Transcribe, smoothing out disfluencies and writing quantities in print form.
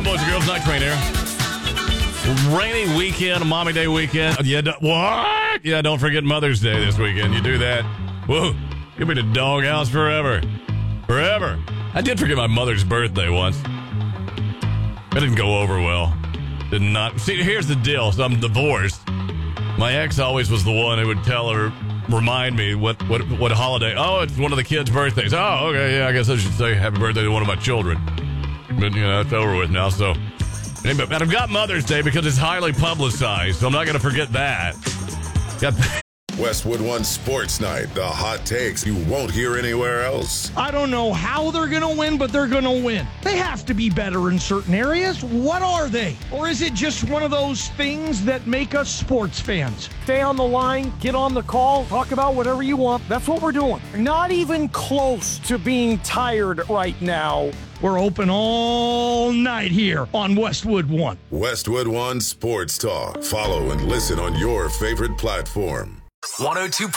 Boys and Girls Night Train here. Rainy weekend, Mommy Day weekend. What? Yeah, don't forget Mother's Day this weekend. You do that. Whoa, give me the doghouse forever. Forever. I did forget my mother's birthday once. It didn't go over well. Did not. See, here's the deal. So I'm divorced. My ex always was the one who would tell her, remind me what holiday. Oh, it's one of the kids' birthdays. Oh, okay, yeah, I guess I should say happy birthday to one of my children. But, it's over with now, so. Anyway, but I've got Mother's Day because it's highly publicized, so I'm not going to forget that. Got Westwood One Sports Night, the hot takes you won't hear anywhere else. I don't know how they're going to win, but they're going to win. They have to be better in certain areas. What are they? Or is it just one of those things that make us sports fans? Stay on the line, get on the call, talk about whatever you want. That's what we're doing. Not even close to being tired right now. We're open all night here on Westwood One. Westwood One Sports Talk. Follow and listen on your favorite platform. 102.